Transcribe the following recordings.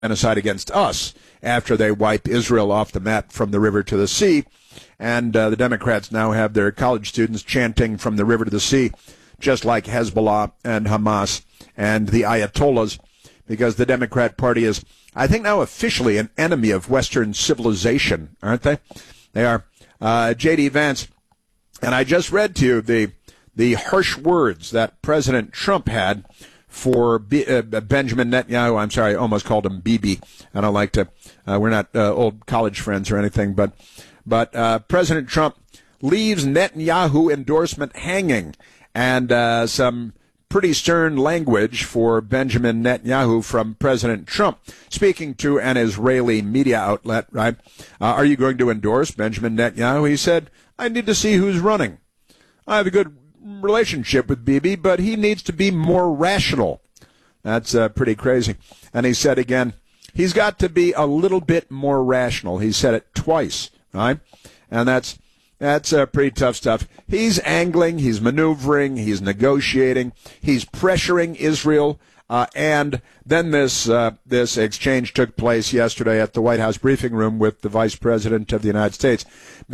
genocide against us after they wipe Israel off the map from the river to the sea. And the Democrats now have their college students chanting from the river to the sea, just like Hezbollah and Hamas and the Ayatollahs, because the Democrat Party is, I think, now officially an enemy of Western civilization, aren't they? They are. J.D. Vance, and I just read to you the harsh words that President Trump had for Benjamin Netanyahu. I'm sorry, I almost called him Bibi. I don't like to, we're not old college friends or anything, but President Trump leaves Netanyahu endorsement hanging, and some pretty stern language for Benjamin Netanyahu from President Trump, speaking to an Israeli media outlet, right? Are you going to endorse Benjamin Netanyahu? He said, I need to see who's running. I have a good relationship with Bibi, but he needs to be more rational. That's pretty crazy. And he said again, he's got to be a little bit more rational. He said it twice, right? And that's pretty tough stuff. He's angling, he's maneuvering, he's negotiating, he's pressuring Israel, and then this exchange took place yesterday at the White House briefing room with the Vice President of the United States,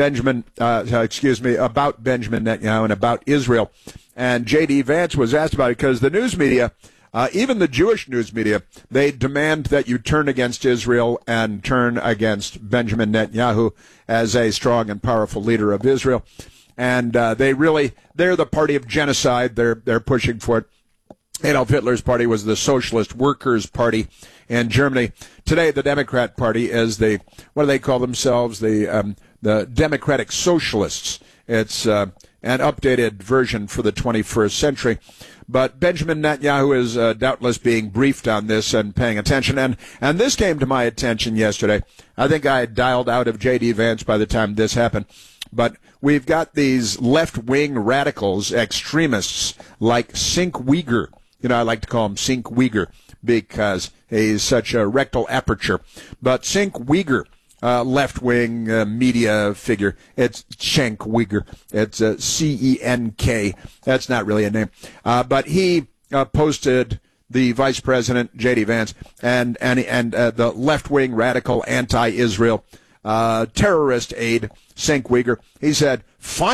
about Benjamin Netanyahu and about Israel. And J.D. Vance was asked about it because the news media, even the Jewish news media, they demand that you turn against Israel and turn against Benjamin Netanyahu as a strong and powerful leader of Israel. And they're the party of genocide. They're pushing for it. Adolf Hitler's party was the Socialist Workers' Party in Germany. Today, the Democrat Party is what do they call themselves? The Democratic Socialists. It's an updated version for the 21st century. But Benjamin Netanyahu is doubtless being briefed on this and paying attention. And this came to my attention yesterday. I think I had dialed out of J.D. Vance by the time this happened. But we've got these left-wing radicals, extremists, like Cenk Uygur. You know, I like to call him Cenk Uygur because he's such a rectal aperture. But Cenk Uygur, left-wing media figure. It's Cenk Uygur. It's C-E-N-K. That's not really a name. But he posted the Vice President, J.D. Vance, and the left-wing radical anti-Israel terrorist aide, Cenk Uygur. He said, finally, !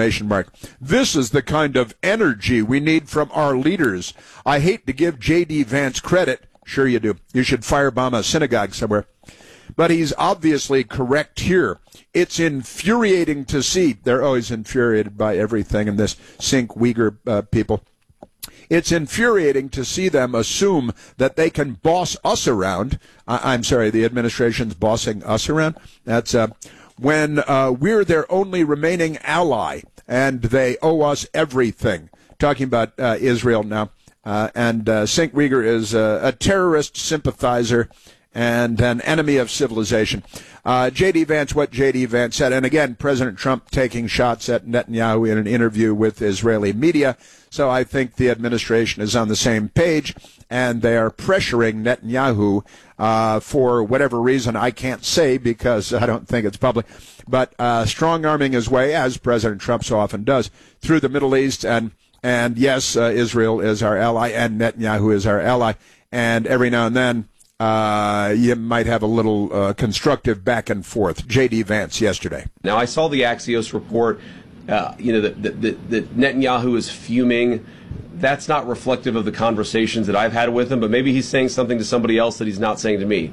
This is the kind of energy we need from our leaders. I hate to give J.D. Vance credit. Sure you do. You should firebomb a synagogue somewhere. But he's obviously correct here. It's infuriating to see. They're always infuriated by everything in this Cenk Uygur people. It's infuriating to see them assume that they can boss us around. I'm sorry, the administration's bossing us around. That's when we're their only remaining ally, and they owe us everything. Talking about Israel now. And Cenk Uygur is a terrorist sympathizer and an enemy of civilization. J.D. Vance, what J.D. Vance said, and again, President Trump taking shots at Netanyahu in an interview with Israeli media. So I think the administration is on the same page, and they are pressuring Netanyahu for whatever reason I can't say because I don't think it's public, but strong-arming his way, as President Trump so often does, through the Middle East. And yes, Israel is our ally, and Netanyahu is our ally, and every now and then you might have a little constructive back and forth. J.D. Vance yesterday. Now, I saw the Axios report, that Netanyahu is fuming. That's not reflective of the conversations that I've had with him, but maybe he's saying something to somebody else that he's not saying to me.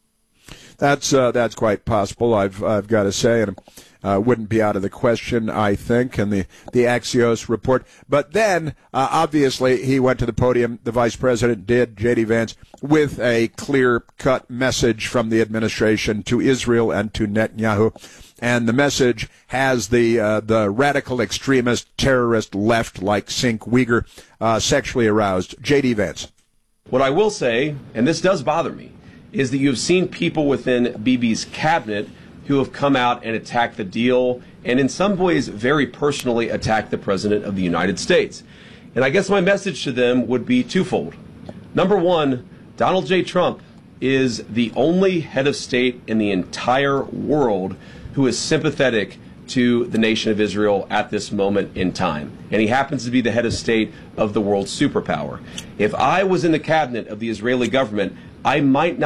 That's quite possible, I've got to say, and wouldn't be out of the question, I think, in the Axios report. But then, obviously, he went to the podium, the vice president did, J.D. Vance, with a clear-cut message from the administration to Israel and to Netanyahu. And the message has the radical extremist terrorist left, like Cenk Uygur, sexually aroused. J.D. Vance. What I will say, and this does bother me, is that you have seen people within Bibi's cabinet who have come out and attacked the deal and in some ways very personally attacked the President of the United States. And I guess my message to them would be twofold. Number one, Donald J. Trump is the only head of state in the entire world who is sympathetic to the nation of Israel at this moment in time. And he happens to be the head of state of the world's superpower. If I was in the cabinet of the Israeli government, I might not